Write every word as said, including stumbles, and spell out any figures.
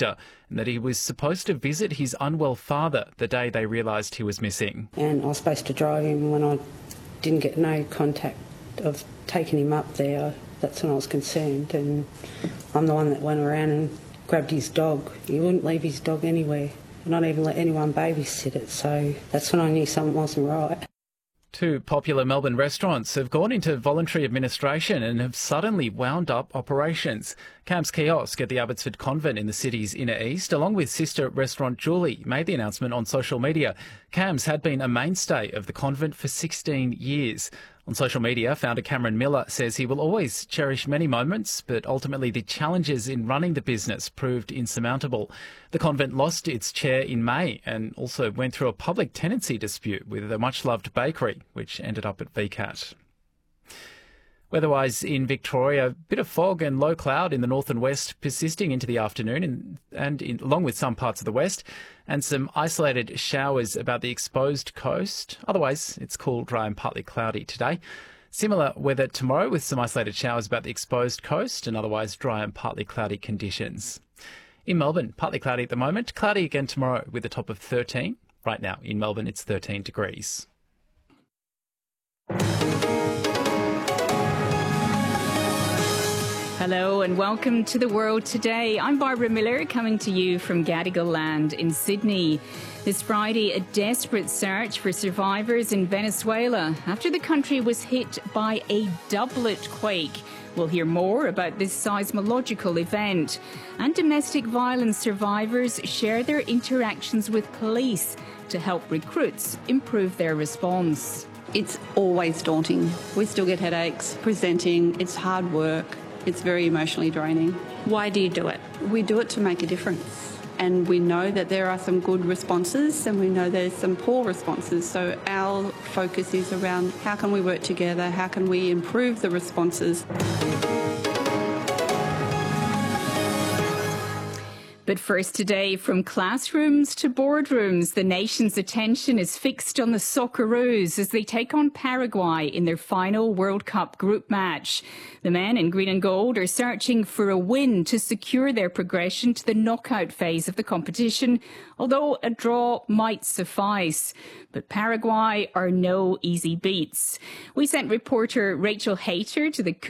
doctor and that he was supposed to visit his unwell father the day they realised he was missing. And I was supposed to drive him when I didn't get no contact of taking him up there. That's when I was concerned, and I'm the one that went around and grabbed his dog. He wouldn't leave his dog anywhere, not even let anyone babysit it, so that's when I knew something wasn't right. Two popular Melbourne restaurants have gone into voluntary administration and have suddenly wound up operations. Cam's Kiosk at the Abbotsford Convent in the city's inner east, along with sister restaurant Julie, made the announcement on social media. Cam's had been a mainstay of the convent for sixteen years. On social media, founder Cameron Miller says he will always cherish many moments, but ultimately the challenges in running the business proved insurmountable. The convent lost its chair in May and also went through a public tenancy dispute with a much-loved bakery, which ended up at V CAT. Weatherwise in Victoria, a bit of fog and low cloud in the north and west persisting into the afternoon and, and in, along with some parts of the west, and some isolated showers about the exposed coast. Otherwise, it's cool, dry and partly cloudy today. Similar weather tomorrow with some isolated showers about the exposed coast and otherwise dry and partly cloudy conditions. In Melbourne, partly cloudy at the moment, cloudy again tomorrow with a top of thirteen. Right now in Melbourne, it's thirteen degrees. Hello and welcome to The World Today. I'm Barbara Miller, coming to you from Gadigal Land in Sydney. This Friday, a desperate search for survivors in Venezuela after the country was hit by a doublet quake. We'll hear more about this seismological event. And domestic violence survivors share their interactions with police to help recruits improve their response. It's always daunting. We still get headaches presenting. It's hard work. It's very emotionally draining. Why do you do it? We do it to make a difference. And we know that there are some good responses and we know there's some poor responses. So our focus is around how can we work together, how can we improve the responses. But first today, from classrooms to boardrooms, the nation's attention is fixed on the Socceroos as they take on Paraguay in their final World Cup group match. The men in green and gold are searching for a win to secure their progression to the knockout phase of the competition, although a draw might suffice. But Paraguay are no easy beats. We sent reporter Rachel Hayter to the